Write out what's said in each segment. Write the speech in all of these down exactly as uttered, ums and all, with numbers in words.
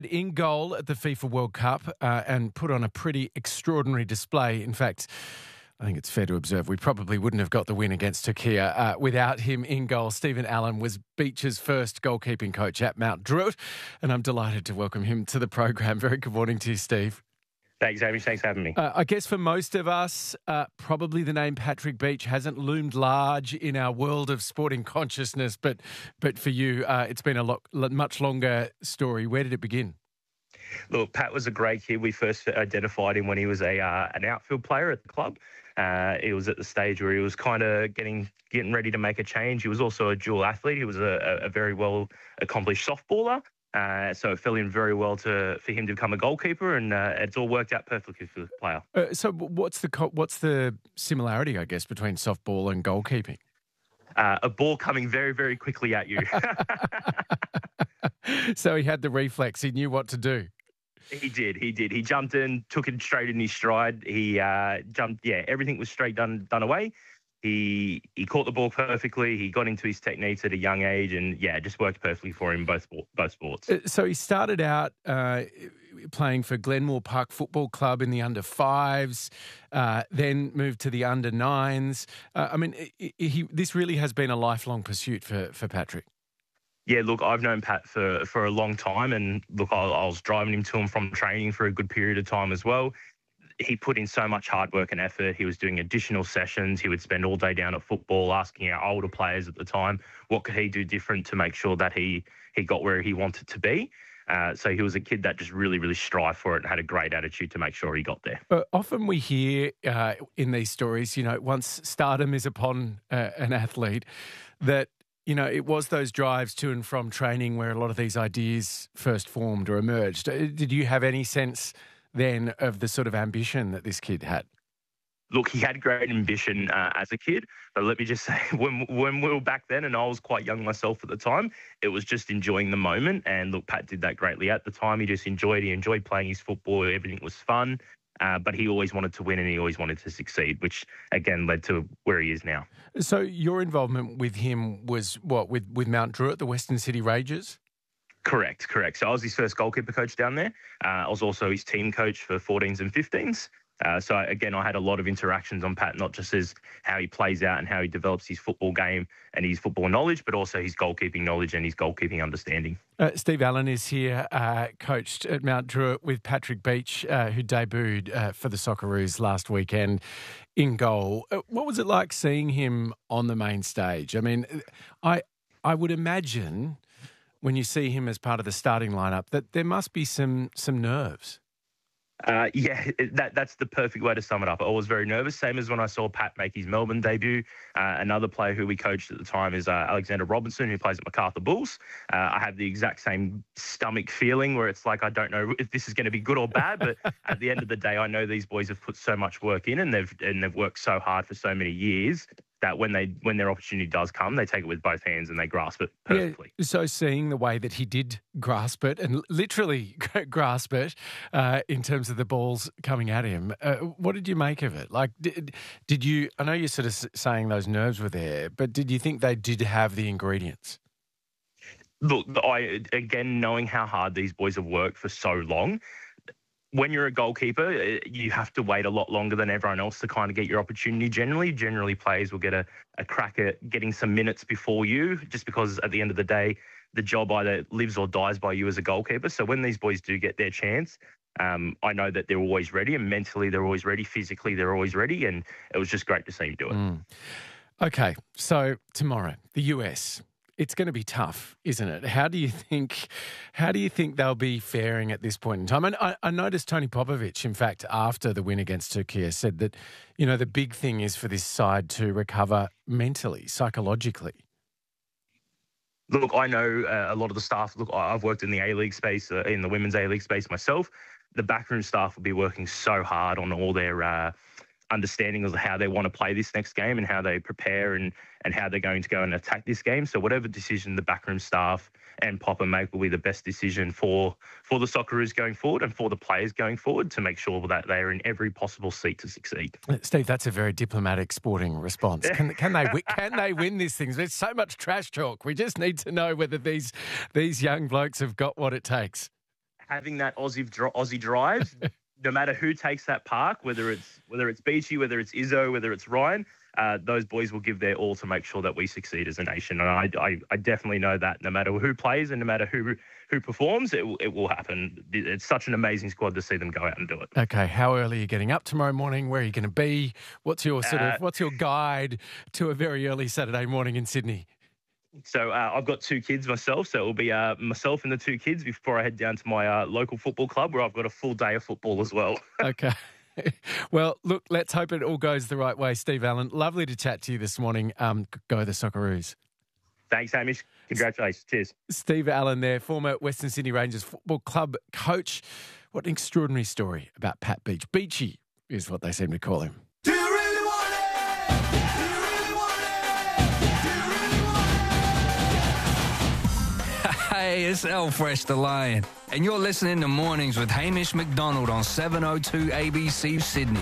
in goal at the FIFA World Cup uh, and put on a pretty extraordinary display. In fact, I think it's fair to observe we probably wouldn't have got the win against Turkey uh, without him in goal. Stephen Allen was Beach's first goalkeeping coach at Mount Druitt, and I'm delighted to welcome him to the program. Very good morning to you, Steve. Thanks, Hamish. Thanks for having me. Uh, I guess for most of us, uh, probably the name Patrick Beach hasn't loomed large in our world of sporting consciousness, but but for you, uh, it's been a lot, much longer story. Where did it begin? Look, Pat was a great kid. We first identified him when he was a uh, an outfield player at the club. Uh, he was at the stage where he was kind of getting getting ready to make a change. He was also a dual athlete. He was a, a very well accomplished softballer. Uh, so it fell in very well to for him to become a goalkeeper, and uh, it's all worked out perfectly for the player. Uh, so what's the what's the similarity, I guess, between softball and goalkeeping? Uh, a ball coming very, very quickly at you. So he had the reflex. He knew what to do. He did. He did. He jumped in, took it straight in his stride. He uh, jumped. Yeah, everything was straight done done away. He he caught the ball perfectly. He got into his techniques at a young age, and yeah, it just worked perfectly for him both both sports. So he started out uh, playing for Glenmore Park Football Club in the under fives, uh, then moved to the under nines. Uh, I mean, he, he, this really has been a lifelong pursuit for for Patrick. Yeah, look, I've known Pat for for a long time, and look, I, I was driving him to and from training for a good period of time as well. He put in so much hard work and effort. He was doing additional sessions. He would spend all day down at football asking our older players at the time, what could he do different to make sure that he, he got where he wanted to be. Uh, so he was a kid that just really, really strived for it and had a great attitude to make sure he got there. Uh, often we hear uh, in these stories, you know, once stardom is upon uh, an athlete, that, you know, it was those drives to and from training where a lot of these ideas first formed or emerged. Did you have any sense then of the sort of ambition that this kid had? Look, he had great ambition uh, as a kid, but let me just say, when when we were back then, and I was quite young myself at the time, it was just enjoying the moment. And look, Pat did that greatly at the time. He just enjoyed. He enjoyed playing his football. Everything was fun, uh, but he always wanted to win and he always wanted to succeed, which again led to where he is now. So your involvement with him was what, with with Mount Druitt, the Western City Rangers? Correct, correct. So I was his first goalkeeper coach down there. Uh, I was also his team coach for fourteens and fifteens. Uh, so again, I had a lot of interactions on Pat, not just as how he plays out and how he develops his football game and his football knowledge, but also his goalkeeping knowledge and his goalkeeping understanding. Uh, Steve Allen is here, uh, coached at Mount Druitt with Patrick Beach, uh, who debuted uh, for the Socceroos last weekend in goal. Uh, what was it like seeing him on the main stage? I mean, I I would imagine when you see him as part of the starting lineup that there must be some some nerves. Uh, yeah, that that's the perfect way to sum it up. I was very nervous, same as when I saw Pat make his Melbourne debut. Uh, another player who we coached at the time is uh, Alexander Robinson, who plays at Macarthur Bulls. Uh, I have the exact same stomach feeling where it's like, I don't know if this is going to be good or bad, but at the end of the day, I know these boys have put so much work in and they've and they've worked so hard for so many years that when they when their opportunity does come, they take it with both hands and they grasp it perfectly. Yeah, so seeing the way that he did grasp it and literally grasp it uh, in terms of the balls coming at him, uh, what did you make of it? Like, did, did you, I know you're sort of saying those nerves were there, but did you think they did have the ingredients? Look, I again, knowing how hard these boys have worked for so long, when you're a goalkeeper, you have to wait a lot longer than everyone else to kind of get your opportunity. Generally, generally players will get a, a crack at getting some minutes before you, just because at the end of the day, the job either lives or dies by you as a goalkeeper. So when these boys do get their chance, um, I know that they're always ready, and mentally they're always ready, physically they're always ready, and it was just great to see him do it. Mm. Okay, so tomorrow, the U S. It's going to be tough, isn't it? How do you think? How do you think they'll be faring at this point in time? And I, I noticed Tony Popovic, in fact, after the win against Turkey, said that, you know, the big thing is for this side to recover mentally, psychologically. Look, I know uh, a lot of the staff. Look, I've worked in the A-League space, uh, in the women's A-League space myself. The backroom staff will be working so hard on all their uh, understanding of how they want to play this next game and how they prepare and, and how they're going to go and attack this game. So whatever decision the backroom staff and Popper make will be the best decision for, for the Socceroos going forward and for the players going forward to make sure that they are in every possible seat to succeed. Steve, that's a very diplomatic sporting response. Can, can they can they win these things? There's so much trash talk. We just need to know whether these these young blokes have got what it takes. having that Aussie dri- Aussie drive, no matter who takes that park, whether it's whether it's Beachy, whether it's Izzo, whether it's Ryan, uh, those boys will give their all to make sure that we succeed as a nation. And I, I, I definitely know that no matter who plays and no matter who who performs, it will, it will happen. It's such an amazing squad to see them go out and do it. Okay, how early are you getting up tomorrow morning? Where are you going to be? What's your sort Uh, of what's your guide to a very early Saturday morning in Sydney? So uh, I've got two kids myself, so it will be uh, myself and the two kids before I head down to my uh, local football club where I've got a full day of football as well. Okay. Well, look, let's hope it all goes the right way, Steve Allen. Lovely to chat to you this morning. Um, go the Socceroos. Thanks, Hamish. Congratulations. Cheers. Steve Allen there, former Western Sydney Rangers Football Club coach. What an extraordinary story about Pat Beach. Beachy is what they seem to call him. Do you really want it? Do you really want it? Do you really want it? Hey, it's El Fresh the Lion, and you're listening to Mornings with Hamish McDonald on seven oh two A B C Sydney.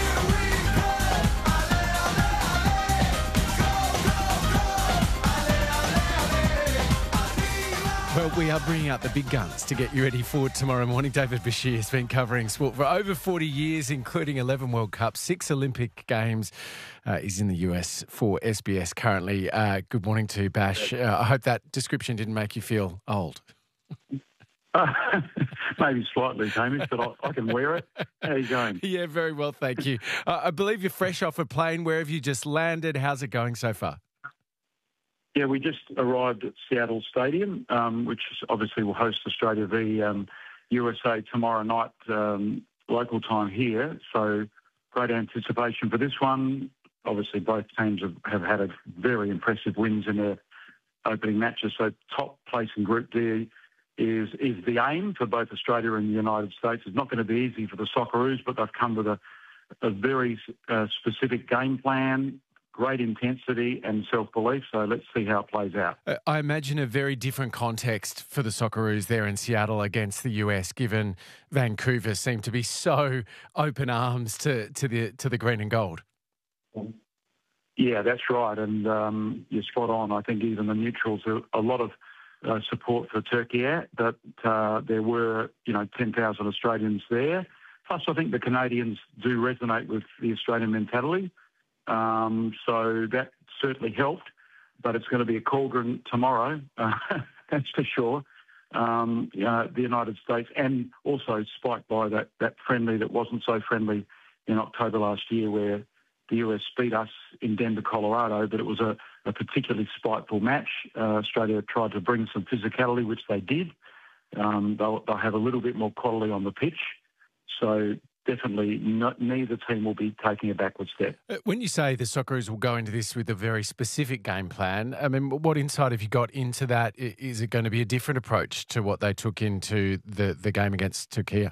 Well, we are bringing out the big guns to get you ready for tomorrow morning. David Bashir has been covering sport for over forty years, including eleven World Cups, six Olympic Games. Uh, he's in the U S for S B S currently. Uh, good morning to you, Bash. Uh, I hope that description didn't make you feel old. Uh, maybe slightly, Hamish, but I, I can wear it. How are you going? Yeah, very well, thank you. Uh, I believe you're fresh off a plane. Where have you just landed? How's it going so far? Yeah, we just arrived at Seattle Stadium, um, which obviously will host Australia v um, U S A tomorrow night, um, local time here. So great anticipation for this one. Obviously, both teams have, have had a very impressive wins in their opening matches. So top place in Group D is is the aim for both Australia and the United States. It's not going to be easy for the Socceroos, but they've come with a, a very uh, specific game plan, great intensity and self-belief. So let's see how it plays out. I imagine a very different context for the Socceroos there in Seattle against the U S, given Vancouver seemed to be so open arms to, to the to the green and gold. Yeah, that's right. And um, you're spot on. I think even the neutrals, a lot of uh, support for Turkey, but uh, there were, you know, ten thousand Australians there. Plus, I think the Canadians do resonate with the Australian mentality. Um, so that certainly helped, but it's going to be a cauldron tomorrow, uh, that's for sure. Um, you know, the United States, and also spiked by that, that friendly that wasn't so friendly in October last year, where the U S beat us in Denver, Colorado, but it was a, a particularly spiteful match. Uh, Australia tried to bring some physicality, which they did. Um, they'll, they'll have a little bit more quality on the pitch. So definitely not, neither team will be taking a backward step. When you say the Socceroos will go into this with a very specific game plan, I mean, what insight have you got into that? Is it going to be a different approach to what they took into the, the game against Turkey?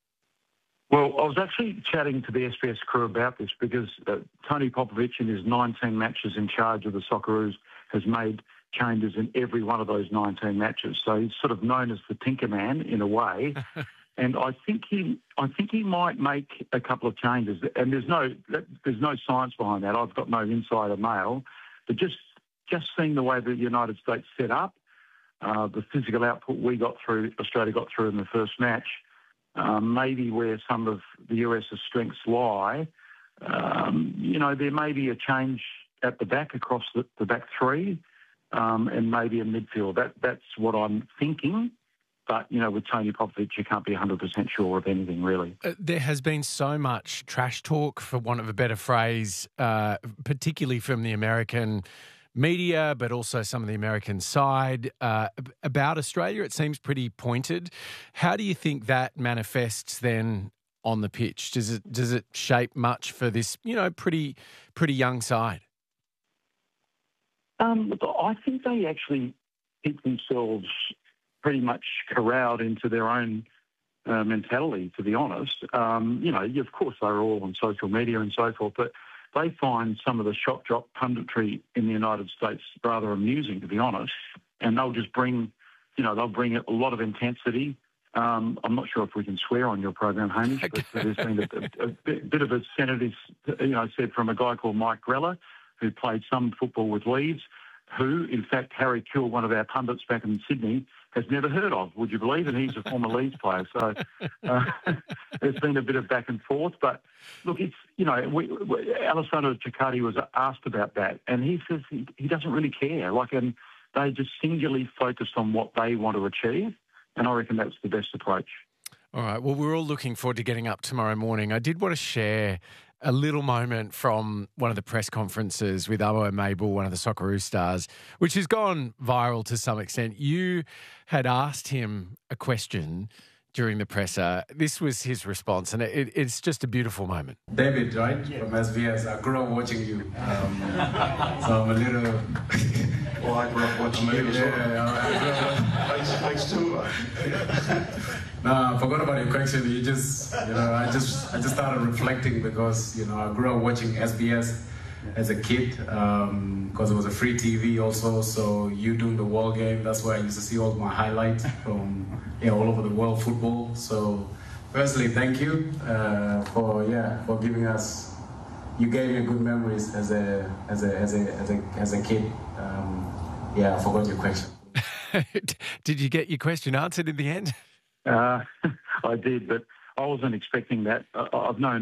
Well, I was actually chatting to the S B S crew about this because uh, Tony Popovich, in his nineteen matches in charge of the Socceroos, has made changes in every one of those nineteen matches. So he's sort of known as the Tinker Man in a way. And I think he, I think he might make a couple of changes. And there's no, there's no science behind that. I've got no insider mail, but just, just seeing the way the United States set up, uh, the physical output we got through, Australia got through in the first match, um, maybe where some of the US's strengths lie. Um, you know, there may be a change at the back across the, the back three, um, and maybe a midfield. That that's what I'm thinking. But, you know, with Tony Popovich, you can't be one hundred percent sure of anything, really. Uh, there has been so much trash talk, for want of a better phrase, uh, particularly from the American media, but also some of the American side, uh, about Australia. It seems pretty pointed. How do you think that manifests then on the pitch? Does it does it shape much for this, you know, pretty pretty young side? Um, I think they actually keep themselves pretty much corralled into their own uh, mentality, to be honest. Um, you know, of course, they're all on social media and so forth, but they find some of the shock drop punditry in the United States rather amusing, to be honest. And they'll just bring, you know, they'll bring a lot of intensity. Um, I'm not sure if we can swear on your program, Hamish, but there's been a, a, a bit, bit of a sentence, you know, said from a guy called Mike Grella, who played some football with Leeds, who, in fact, Harry Kill, one of our pundits back in Sydney, has never heard of, would you believe? And he's a former Leeds player. So uh, there's been a bit of back and forth. But look, it's, you know, we, we, Alessandro Ciccardi was asked about that, and he says he, he doesn't really care. Like, and they just singularly focused on what they want to achieve, and I reckon that's the best approach. All right. Well, we're all looking forward to getting up tomorrow morning. I did want to share a little moment from one of the press conferences with Abo Mabel, one of the Socceroos stars, which has gone viral to some extent. You had asked him a question during the presser. This was his response, and it, it's just a beautiful moment. David, right? Yeah. From S B S. I grew up watching you. Um, so I'm a little... Well, I grew up watching you as well. Yeah, Thanks, thanks too. No, I forgot about your question. You just, you know, I just, I just started reflecting because, you know, I grew up watching S B S as a kid because um, it was a free T V also. So you doing the World Game, that's where I used to see all my highlights from, yeah, all over the world football. So, firstly, thank you uh, for, yeah, for giving us. You gave me good memories as a, as a, as a, as a, as a kid. Um, yeah, I forgot your question. Did you get your question answered in the end? Uh, I did, but I wasn't expecting that. I, I've known